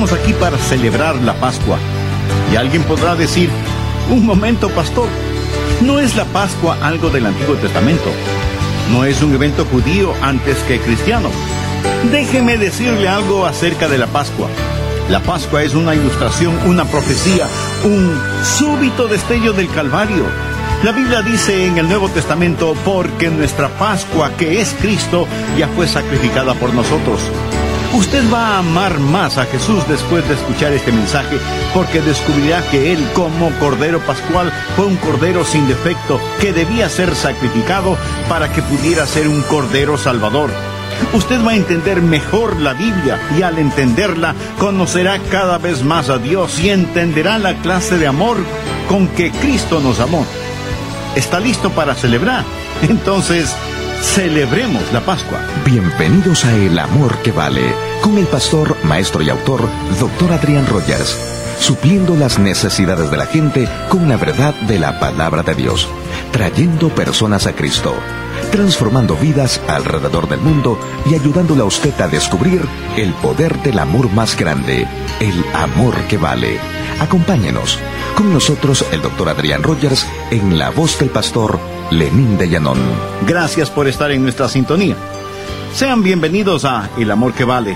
Estamos aquí para celebrar la Pascua. Y alguien podrá decir, un momento, pastor, ¿no es la Pascua algo del Antiguo Testamento? ¿No es un evento judío antes que cristiano? Déjeme decirle algo acerca de la Pascua. La Pascua es una ilustración, una profecía, un súbito destello del Calvario. La Biblia dice en el Nuevo Testamento, porque nuestra Pascua, que es Cristo, ya fue sacrificada por nosotros. Usted va a amar más a Jesús después de escuchar este mensaje, porque descubrirá que Él, como Cordero Pascual, fue un Cordero sin defecto, que debía ser sacrificado para que pudiera ser un Cordero Salvador. Usted va a entender mejor la Biblia, y al entenderla, conocerá cada vez más a Dios y entenderá la clase de amor con que Cristo nos amó. ¿Está listo para celebrar? Entonces, celebremos la Pascua. Bienvenidos a El Amor que Vale, con el pastor, maestro y autor, Dr. Adrián Rogers, supliendo las necesidades de la gente con la verdad de la palabra de Dios, trayendo personas a Cristo, transformando vidas alrededor del mundo y ayudándole a usted a descubrir el poder del amor más grande, el amor que vale. Acompáñenos. Con nosotros el Dr. Adrián Rogers en la voz del pastor Lenín de Llanón. Gracias por estar en nuestra sintonía. Sean bienvenidos a El Amor que Vale.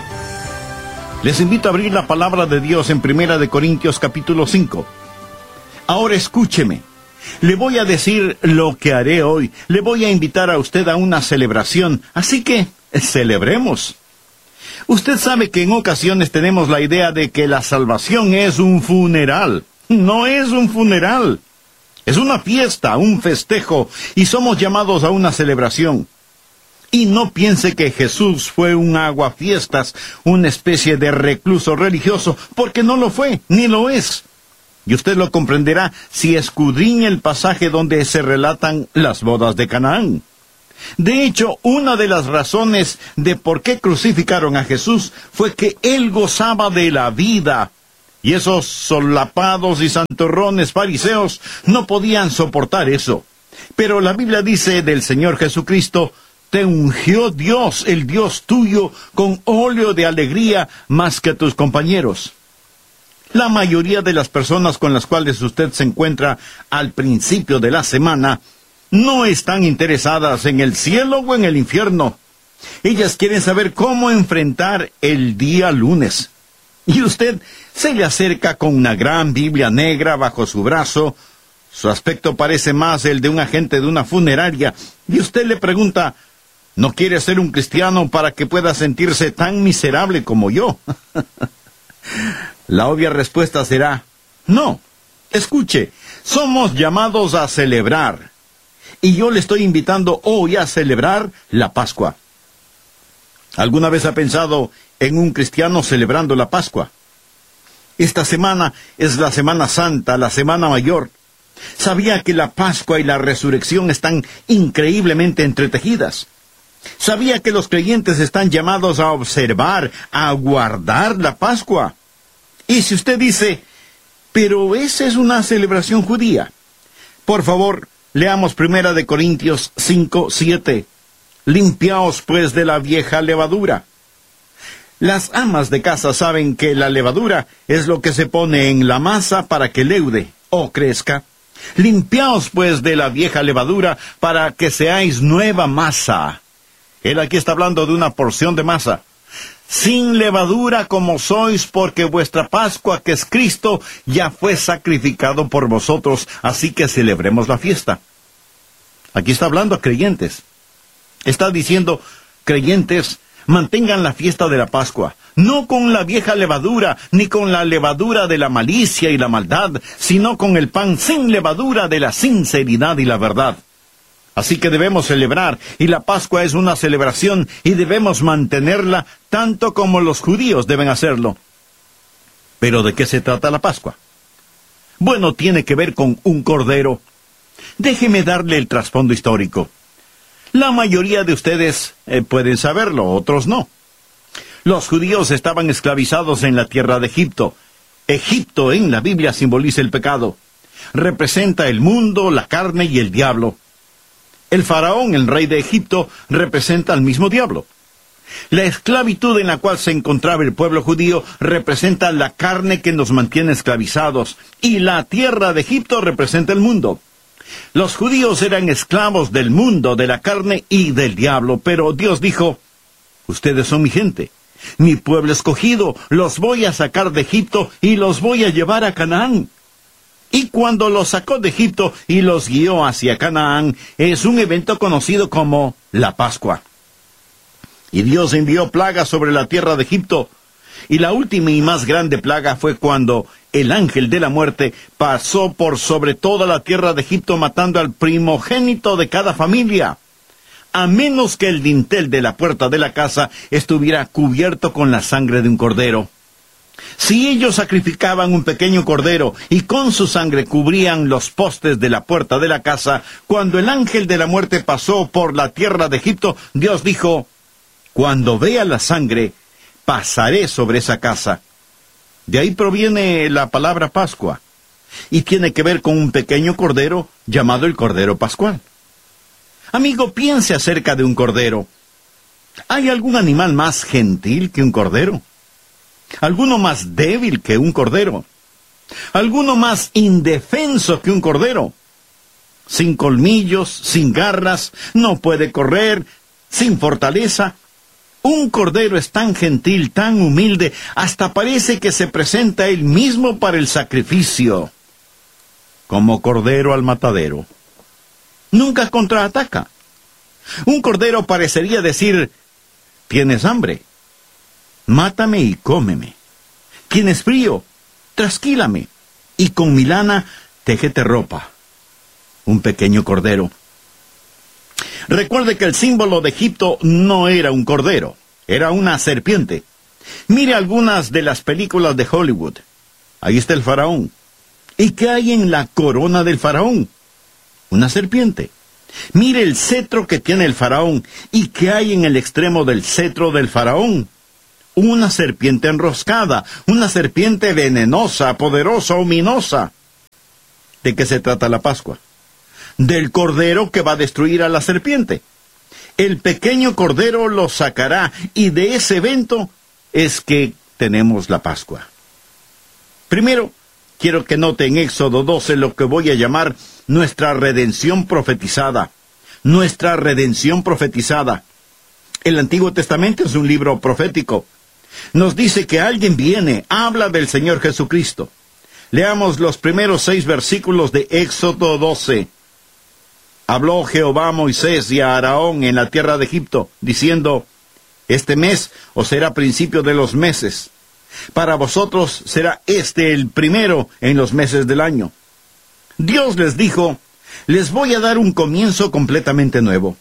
Les invito a abrir la palabra de Dios en 1 Corintios capítulo 5. Ahora escúcheme. Le voy a decir lo que haré hoy. Le voy a invitar a usted a una celebración. Así que, celebremos. Usted sabe que en ocasiones tenemos la idea de que la salvación es un funeral. No es un funeral. Es una fiesta, un festejo, y somos llamados a una celebración. Y no piense que Jesús fue un aguafiestas, una especie de recluso religioso, porque no lo fue, ni lo es. Y usted lo comprenderá si escudriña el pasaje donde se relatan las bodas de Canaán. De hecho, una de las razones de por qué crucificaron a Jesús fue que Él gozaba de la vida. Y esos solapados y santurrones fariseos no podían soportar eso. Pero la Biblia dice del Señor Jesucristo, te ungió Dios, el Dios tuyo, con óleo de alegría más que a tus compañeros. La mayoría de las personas con las cuales usted se encuentra al principio de la semana no están interesadas en el cielo o en el infierno. Ellas quieren saber cómo enfrentar el día lunes. Y usted se le acerca con una gran Biblia negra bajo su brazo. Su aspecto parece más el de un agente de una funeraria. Y usted le pregunta, ¿no quiere ser un cristiano para que pueda sentirse tan miserable como yo? La obvia respuesta será, no. Escuche, somos llamados a celebrar. Y yo le estoy invitando hoy a celebrar la Pascua. ¿Alguna vez ha pensado en un cristiano celebrando la Pascua? Esta semana es la Semana Santa, la Semana Mayor. ¿Sabía que la Pascua y la resurrección están increíblemente entretejidas? ¿Sabía que los creyentes están llamados a observar, a guardar la Pascua? Y si usted dice, pero esa es una celebración judía, por favor, leamos 1 Corintios 5:7. Limpiaos pues de la vieja levadura. Las amas de casa saben que la levadura es lo que se pone en la masa para que leude o crezca. Limpiaos pues de la vieja levadura para que seáis nueva masa. Él aquí está hablando de una porción de masa. Sin levadura como sois, porque vuestra Pascua, que es Cristo, ya fue sacrificado por vosotros, así que celebremos la fiesta. Aquí está hablando a creyentes. Está diciendo, creyentes, mantengan la fiesta de la Pascua, no con la vieja levadura, ni con la levadura de la malicia y la maldad, sino con el pan sin levadura de la sinceridad y la verdad. Así que debemos celebrar, y la Pascua es una celebración, y debemos mantenerla tanto como los judíos deben hacerlo. ¿Pero de qué se trata la Pascua? Bueno, tiene que ver con un cordero. Déjeme darle el trasfondo histórico. La mayoría de ustedes pueden saberlo, otros no. Los judíos estaban esclavizados en la tierra de Egipto. Egipto en la Biblia simboliza el pecado. Representa el mundo, la carne y el diablo. El faraón, el rey de Egipto, representa al mismo diablo. La esclavitud en la cual se encontraba el pueblo judío representa la carne que nos mantiene esclavizados, y la tierra de Egipto representa el mundo. Los judíos eran esclavos del mundo, de la carne y del diablo, pero Dios dijo: ustedes son mi gente, mi pueblo escogido, los voy a sacar de Egipto y los voy a llevar a Canaán. Y cuando los sacó de Egipto y los guió hacia Canaán, es un evento conocido como la Pascua. Y Dios envió plagas sobre la tierra de Egipto, y la última y más grande plaga fue cuando el ángel de la muerte pasó por sobre toda la tierra de Egipto, matando al primogénito de cada familia, a menos que el dintel de la puerta de la casa estuviera cubierto con la sangre de un cordero. Si ellos sacrificaban un pequeño cordero y con su sangre cubrían los postes de la puerta de la casa, cuando el ángel de la muerte pasó por la tierra de Egipto, Dios dijo: cuando vea la sangre, pasaré sobre esa casa. De ahí proviene la palabra Pascua, y tiene que ver con un pequeño cordero llamado el Cordero Pascual. Amigo, piense acerca de un cordero. ¿Hay algún animal más gentil que un cordero? ¿Alguno más débil que un cordero? ¿Alguno más indefenso que un cordero? Sin colmillos, sin garras, no puede correr, sin fortaleza. Un cordero es tan gentil, tan humilde, hasta parece que se presenta él mismo para el sacrificio. Como cordero al matadero. Nunca contraataca. Un cordero parecería decir: ¿tienes hambre? Mátame y cómeme. ¿Tienes frío? Trasquílame, y con mi lana téjete ropa. Un pequeño cordero. Recuerde que el símbolo de Egipto no era un cordero, era una serpiente. Mire algunas de las películas de Hollywood. Ahí está el faraón. ¿Y qué hay en la corona del faraón? Una serpiente. Mire el cetro que tiene el faraón. ¿Y qué hay en el extremo del cetro del faraón? Una serpiente enroscada, una serpiente venenosa, poderosa, ominosa. ¿De qué se trata la Pascua? Del cordero que va a destruir a la serpiente. El pequeño cordero lo sacará, y de ese evento es que tenemos la Pascua. Primero, quiero que note en Éxodo 12 lo que voy a llamar nuestra redención profetizada. Nuestra redención profetizada. El Antiguo Testamento es un libro profético. Nos dice que alguien viene, habla del Señor Jesucristo. Leamos los primeros 6 versículos de Éxodo 12. Habló Jehová a Moisés y a Aarón en la tierra de Egipto, diciendo: este mes os será principio de los meses. Para vosotros será este el primero en los meses del año. Dios les dijo: les voy a dar un comienzo completamente nuevo.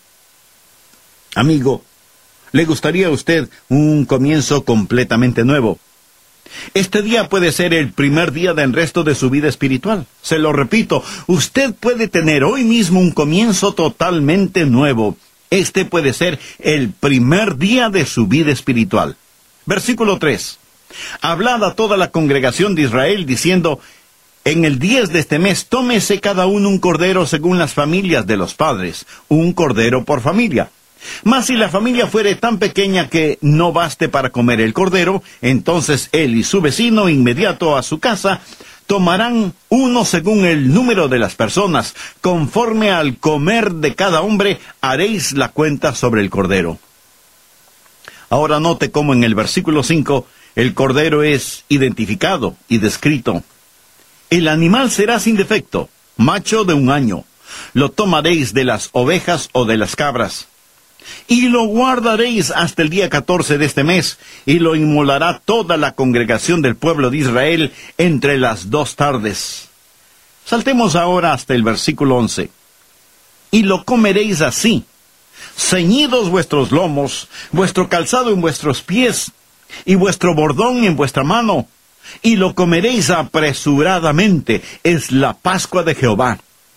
Amigo, ¿le gustaría a usted un comienzo completamente nuevo? Este día puede ser el primer día del resto de su vida espiritual. Se lo repito, usted puede tener hoy mismo un comienzo totalmente nuevo. Este puede ser el primer día de su vida espiritual. Versículo 3. Hablad a toda la congregación de Israel, diciendo: en el 10 de este mes tómese cada uno un cordero según las familias de los padres, un cordero por familia. Mas si la familia fuere tan pequeña que no baste para comer el cordero, entonces él y su vecino inmediato a su casa tomarán uno según el número de las personas. Conforme al comer de cada hombre, haréis la cuenta sobre el cordero. Ahora note cómo en el versículo 5 el cordero es identificado y descrito. El animal será sin defecto, macho de 1 año. Lo tomaréis de las ovejas o de las cabras. Y lo guardaréis hasta el día 14 de este mes, y lo inmolará toda la congregación del pueblo de Israel entre las 2 tardes. Saltemos ahora hasta el versículo 11. Y lo comeréis así: ceñidos vuestros lomos, vuestro calzado en vuestros pies, y vuestro bordón en vuestra mano, y lo comeréis apresuradamente. Es la Pascua de Jehová.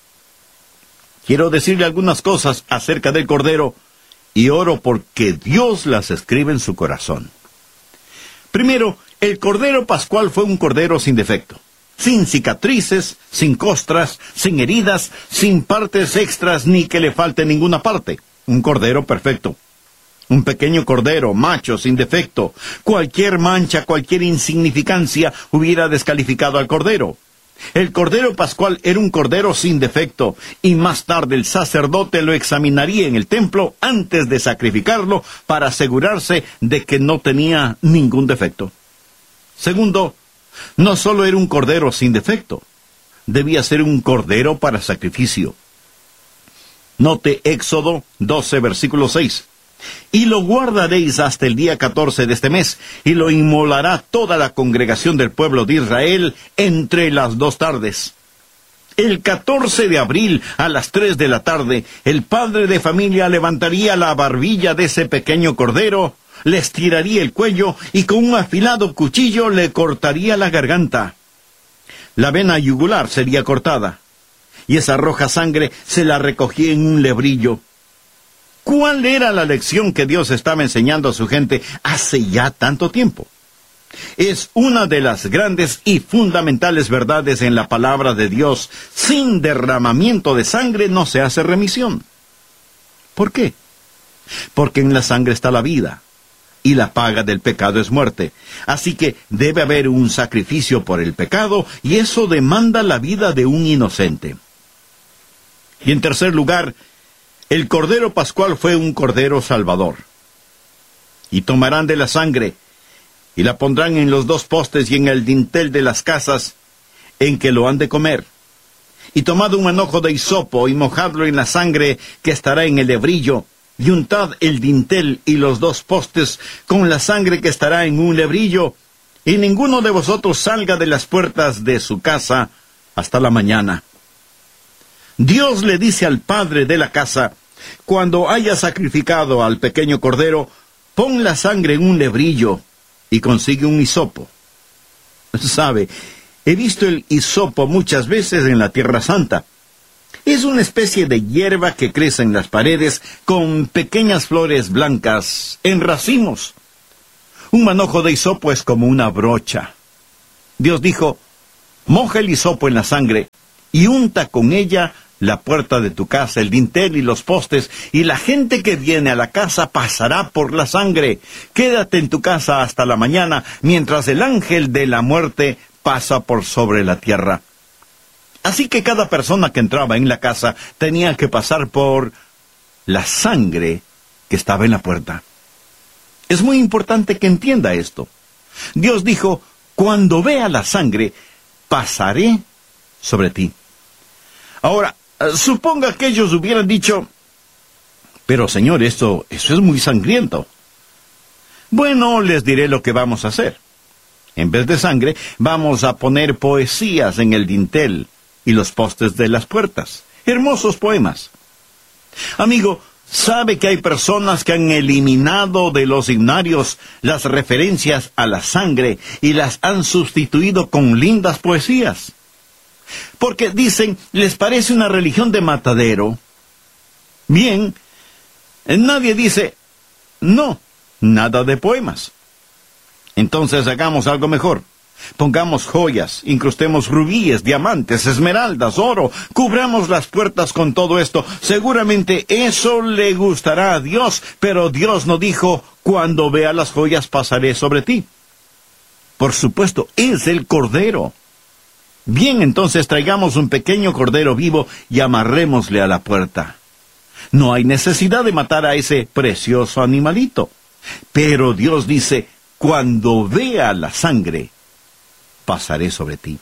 Quiero decirle algunas cosas acerca del cordero, y oro porque Dios las escribe en su corazón. Primero, el cordero pascual fue un cordero sin defecto, sin cicatrices, sin costras, sin heridas, sin partes extras, ni que le falte ninguna parte. Un cordero perfecto. Un pequeño cordero, macho, sin defecto. Cualquier mancha, cualquier insignificancia hubiera descalificado al cordero. El cordero pascual era un cordero sin defecto, y más tarde el sacerdote lo examinaría en el templo antes de sacrificarlo para asegurarse de que no tenía ningún defecto. Segundo, no solo era un cordero sin defecto, debía ser un cordero para sacrificio. Note Éxodo 12, versículo 6. Y lo guardaréis hasta el día 14 de este mes, y lo inmolará toda la congregación del pueblo de Israel entre las 2 tardes. El 14 de abril, a las 3 de la tarde, el padre de familia levantaría la barbilla de ese pequeño cordero, le estiraría el cuello y con un afilado cuchillo le cortaría la garganta. La vena yugular sería cortada, y esa roja sangre se la recogía en un lebrillo. ¿Cuál era la lección que Dios estaba enseñando a su gente hace ya tanto tiempo? Es una de las grandes y fundamentales verdades en la palabra de Dios. Sin derramamiento de sangre no se hace remisión. ¿Por qué? Porque en la sangre está la vida, y la paga del pecado es muerte. Así que debe haber un sacrificio por el pecado, y eso demanda la vida de un inocente. Y en tercer lugar, el Cordero Pascual fue un Cordero Salvador. Y tomarán de la sangre, y la pondrán en los 2 postes y en el dintel de las casas en que lo han de comer. Y tomad un manojo de hisopo, y mojadlo en la sangre que estará en el lebrillo, y untad el dintel y los 2 postes con la sangre que estará en un lebrillo, y ninguno de vosotros salga de las puertas de su casa hasta la mañana. Dios le dice al padre de la casa: cuando haya sacrificado al pequeño cordero, pon la sangre en un lebrillo y consigue un hisopo. Sabe, he visto el hisopo muchas veces en la Tierra Santa. Es una especie de hierba que crece en las paredes con pequeñas flores blancas en racimos. Un manojo de hisopo es como una brocha. Dios dijo: moja el hisopo en la sangre y unta con ella la puerta de tu casa, el dintel y los postes, y la gente que viene a la casa pasará por la sangre. Quédate en tu casa hasta la mañana, mientras el ángel de la muerte pasa por sobre la tierra. Así que cada persona que entraba en la casa tenía que pasar por la sangre que estaba en la puerta. Es muy importante que entienda esto. Dios dijo: cuando vea la sangre, pasaré sobre ti. Ahora, suponga que ellos hubieran dicho: pero Señor, eso es muy sangriento. Bueno, les diré lo que vamos a hacer. En vez de sangre, vamos a poner poesías en el dintel y los postes de las puertas. Hermosos poemas. Amigo, ¿sabe que hay personas que han eliminado de los himnarios las referencias a la sangre y las han sustituido con lindas poesías? Porque dicen, les parece una religión de matadero. Bien, nadie dice, no, nada de poemas. Entonces hagamos algo mejor. Pongamos joyas, incrustemos rubíes, diamantes, esmeraldas, oro, cubramos las puertas con todo esto. Seguramente eso le gustará a Dios, pero Dios no dijo: cuando vea las joyas pasaré sobre ti. Por supuesto, es el Cordero. Bien, entonces traigamos un pequeño cordero vivo y amarrémosle a la puerta. No hay necesidad de matar a ese precioso animalito. Pero Dios dice: cuando vea la sangre, pasaré sobre ti.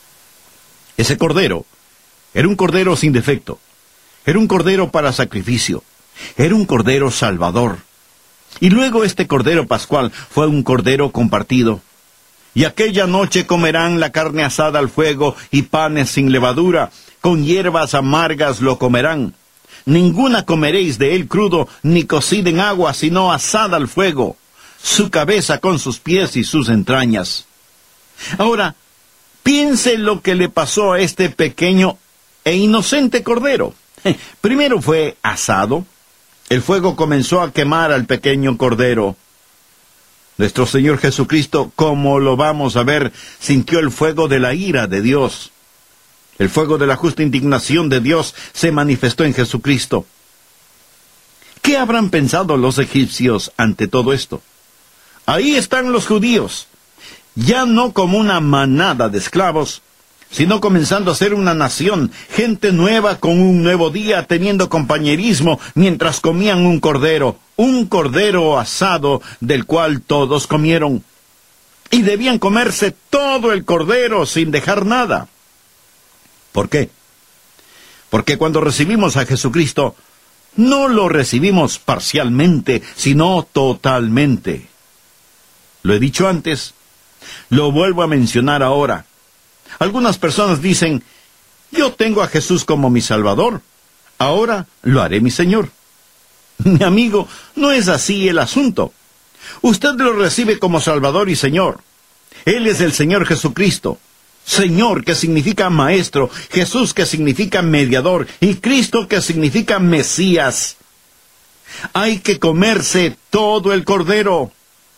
Ese cordero era un cordero sin defecto. Era un cordero para sacrificio. Era un cordero salvador. Y luego este cordero pascual fue un cordero compartido. Y aquella noche comerán la carne asada al fuego y panes sin levadura, con hierbas amargas lo comerán. Ninguna comeréis de él crudo, ni cocida en agua, sino asada al fuego, su cabeza con sus pies y sus entrañas. Ahora, piense lo que le pasó a este pequeño e inocente cordero. Primero fue asado. El fuego comenzó a quemar al pequeño cordero. Nuestro Señor Jesucristo, como lo vamos a ver, sintió el fuego de la ira de Dios. El fuego de la justa indignación de Dios se manifestó en Jesucristo. ¿Qué habrán pensado los egipcios ante todo esto? Ahí están los judíos, ya no como una manada de esclavos, sino comenzando a ser una nación, gente nueva con un nuevo día, teniendo compañerismo mientras comían un cordero asado del cual todos comieron. Y debían comerse todo el cordero sin dejar nada. ¿Por qué? Porque cuando recibimos a Jesucristo, no lo recibimos parcialmente, sino totalmente. Lo he dicho antes, lo vuelvo a mencionar ahora. Algunas personas dicen, yo tengo a Jesús como mi Salvador, ahora lo haré mi Señor. Mi amigo, no es así el asunto. Usted lo recibe como Salvador y Señor. Él es el Señor Jesucristo. Señor, que significa Maestro, Jesús, que significa Mediador, y Cristo, que significa Mesías. Hay que comerse todo el cordero.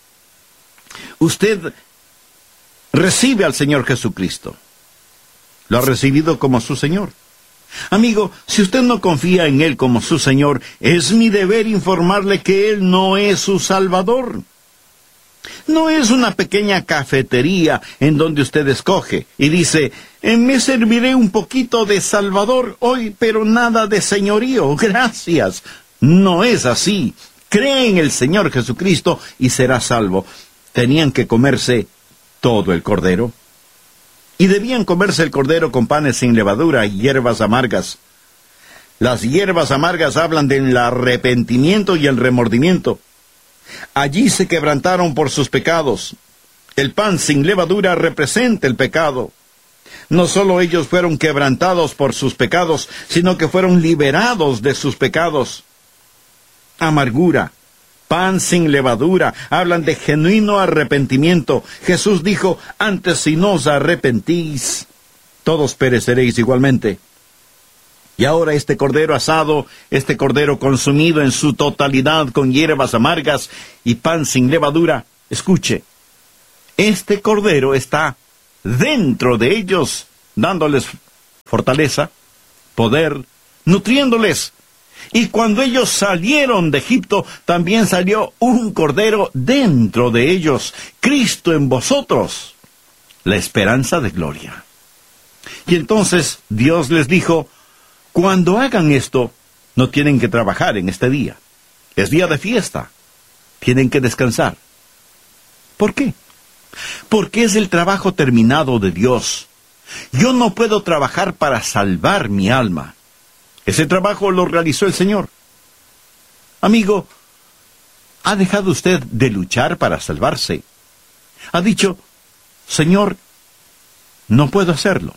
Usted recibe al Señor Jesucristo. Lo ha recibido como su Señor. Amigo, si usted no confía en Él como su Señor, es mi deber informarle que Él no es su Salvador. No es una pequeña cafetería en donde usted escoge y dice, me serviré un poquito de Salvador hoy, pero nada de señorío, gracias. No es así. Cree en el Señor Jesucristo y será salvo. Tenían que comerse todo el cordero. Y debían comerse el cordero con panes sin levadura y hierbas amargas. Las hierbas amargas hablan del arrepentimiento y el remordimiento. Allí se quebrantaron por sus pecados. El pan sin levadura representa el pecado. No solo ellos fueron quebrantados por sus pecados, sino que fueron liberados de sus pecados. Amargura, pan sin levadura, hablan de genuino arrepentimiento. Jesús dijo, antes si no os arrepentís, todos pereceréis igualmente. Y ahora este cordero asado, este cordero consumido en su totalidad con hierbas amargas y pan sin levadura, escuche, este cordero está dentro de ellos, dándoles fortaleza, poder, nutriéndoles. Y cuando ellos salieron de Egipto, también salió un cordero dentro de ellos, Cristo en vosotros, la esperanza de gloria. Y entonces Dios les dijo, cuando hagan esto, no tienen que trabajar en este día. Es día de fiesta. Tienen que descansar. ¿Por qué? Porque es el trabajo terminado de Dios. Yo no puedo trabajar para salvar mi alma. Ese trabajo lo realizó el Señor. Amigo, ¿ha dejado usted de luchar para salvarse? Ha dicho, Señor, no puedo hacerlo.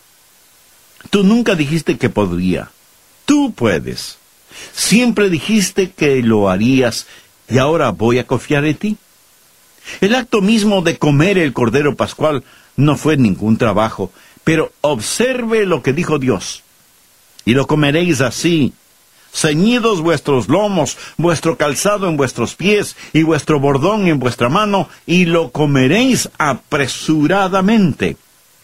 Tú nunca dijiste que podría. Tú puedes. Siempre dijiste que lo harías y ahora voy a confiar en ti. El acto mismo de comer el cordero pascual no fue ningún trabajo, pero observe lo que dijo Dios. Y lo comeréis así, ceñidos vuestros lomos, vuestro calzado en vuestros pies y vuestro bordón en vuestra mano, y lo comeréis apresuradamente.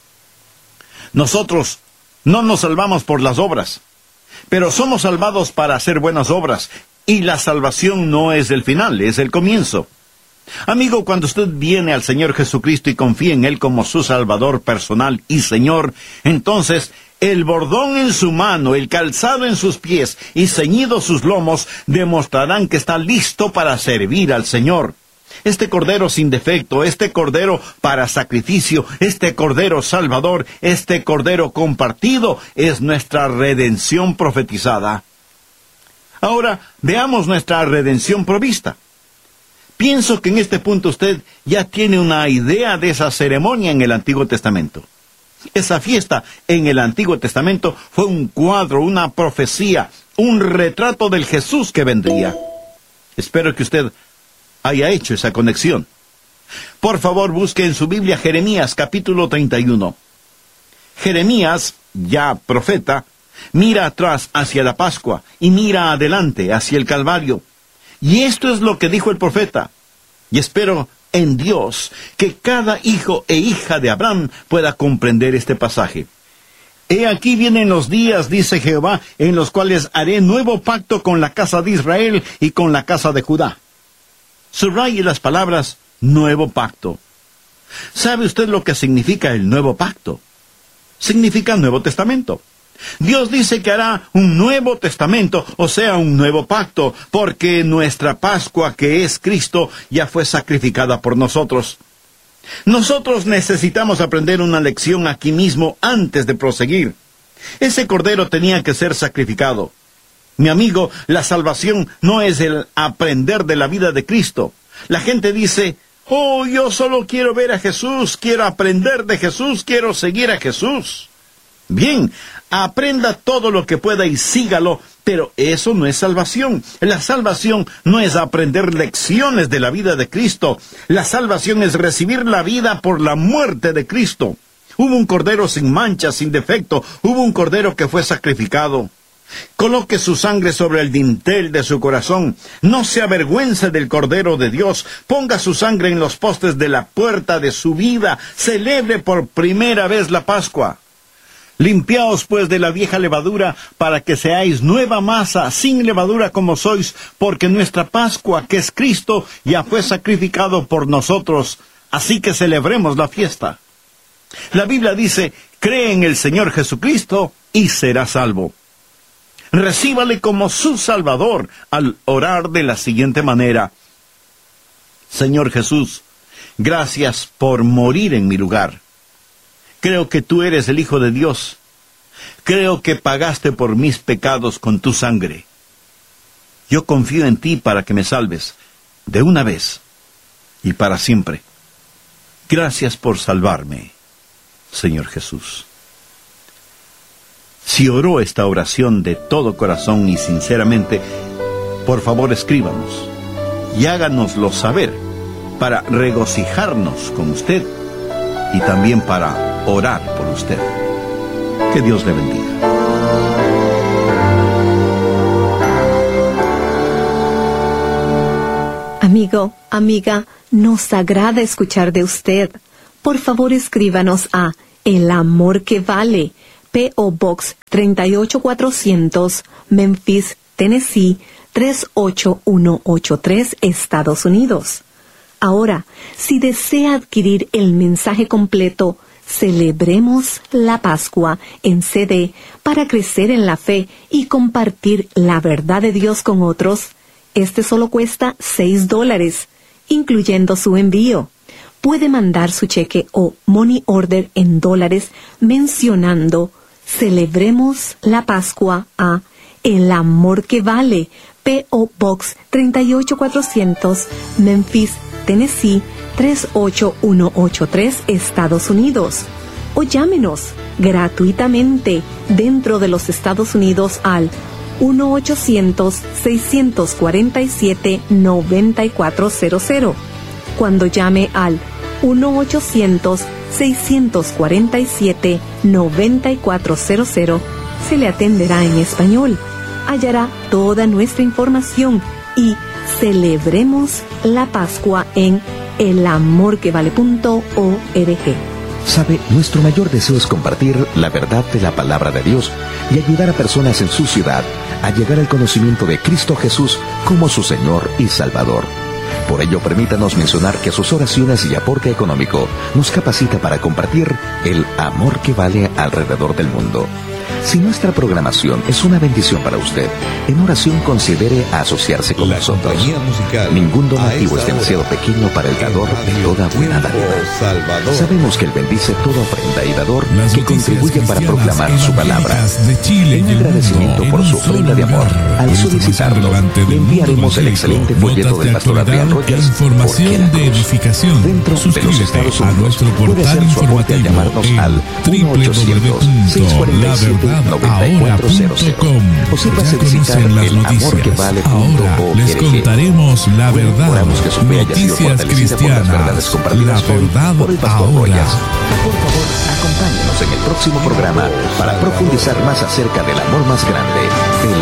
Nosotros no nos salvamos por las obras, pero somos salvados para hacer buenas obras, y la salvación no es el final, es el comienzo. Amigo, cuando usted viene al Señor Jesucristo y confía en Él como su Salvador personal y Señor, entonces el bordón en su mano, el calzado en sus pies y ceñidos sus lomos demostrarán que está listo para servir al Señor. Este cordero sin defecto, este cordero para sacrificio, este cordero salvador, este cordero compartido es nuestra redención profetizada. Ahora veamos nuestra redención provista. Pienso que en este punto usted ya tiene una idea de esa ceremonia en el Antiguo Testamento. Esa fiesta en el Antiguo Testamento fue un cuadro, una profecía, un retrato del Jesús que vendría. Espero que usted haya hecho esa conexión. Por favor, busque en su Biblia Jeremías capítulo 31. Jeremías, ya profeta, mira atrás hacia la Pascua y mira adelante hacia el Calvario. Y esto es lo que dijo el profeta. Y espero en Dios que cada hijo e hija de Abraham pueda comprender este pasaje. He aquí vienen los días, dice Jehová, en los cuales haré nuevo pacto con la casa de Israel y con la casa de Judá. Subraye las palabras nuevo pacto. ¿Sabe usted lo que significa el nuevo pacto? Significa Nuevo Testamento. Dios dice que hará un nuevo testamento, o sea, un nuevo pacto, porque nuestra Pascua, que es Cristo, ya fue sacrificada por nosotros. Nosotros necesitamos aprender una lección aquí mismo antes de proseguir. Ese cordero tenía que ser sacrificado. Mi amigo, la salvación no es el aprender de la vida de Cristo. La gente dice, oh, yo solo quiero ver a Jesús, quiero aprender de Jesús, quiero seguir a Jesús. Bien, aprenda todo lo que pueda y sígalo, pero eso no es salvación. La salvación no es aprender lecciones de la vida de Cristo. La salvación es recibir la vida por la muerte de Cristo. Hubo un cordero sin mancha, sin defecto. Hubo un cordero que fue sacrificado. Coloque su sangre sobre el dintel de su corazón. No se avergüence del Cordero de Dios. Ponga su sangre en los postes de la puerta de su vida. Celebre por primera vez la Pascua. Limpiaos pues de la vieja levadura, para que seáis nueva masa, sin levadura como sois, porque nuestra Pascua, que es Cristo, ya fue sacrificado por nosotros. Así que celebremos la fiesta. La Biblia dice, cree en el Señor Jesucristo y serás salvo. Recíbale como su Salvador al orar de la siguiente manera. Señor Jesús, gracias por morir en mi lugar. Creo que tú eres el Hijo de Dios. Creo que pagaste por mis pecados con tu sangre. Yo confío en ti para que me salves, de una vez y para siempre. Gracias por salvarme, Señor Jesús. Si oró esta oración de todo corazón y sinceramente, por favor escríbanos y háganoslo saber para regocijarnos con usted y también para orar por usted. Que Dios le bendiga. Amigo, amiga, nos agrada escuchar de usted. Por favor, escríbanos a El Amor que Vale, P.O. Box 38400, Memphis, Tennessee 38183, Estados Unidos. Ahora, si desea adquirir el mensaje completo, Celebremos la Pascua en CD para crecer en la fe y compartir la verdad de Dios con otros, este solo cuesta $6, incluyendo su envío. Puede mandar su cheque o money order en dólares mencionando Celebremos la Pascua a El Amor que Vale, P.O. Box 38400, Memphis, Tennessee 38183, Estados Unidos. O llámenos gratuitamente dentro de los Estados Unidos al 1-800-647-9400. Cuando llame al 1-800-647-9400, se le atenderá en español. Hallará toda nuestra información y celebremos la Pascua en elamorquevale.org. Sabe, nuestro mayor deseo es compartir la verdad de la palabra de Dios y ayudar a personas en su ciudad a llegar al conocimiento de Cristo Jesús como su Señor y Salvador. Por ello, permítanos mencionar que sus oraciones y aporte económico nos capacita para compartir el amor que vale alrededor del mundo. Si nuestra programación es una bendición para usted, en oración considere asociarse con nosotros. Ningún donativo es demasiado pequeño para el dador de toda buena dádiva. Sabemos que Él bendice toda ofrenda y dador que contribuye para proclamar su palabra. En agradecimiento por su ofrenda de amor, al solicitarlo, le enviaremos el excelente folleto del pastor Adrián Rogers, ¿Por qué la cruz? Dentro de los Estados Unidos. Puede hacer su aporte al llamarnos al 1-800-647-9400 o sírvase visitar elamorquevale.org. Ahora les contaremos la verdad. Noticias cristianas. La verdad ahora. Por favor, acompáñenos en el próximo programa para profundizar más acerca del amor más grande, el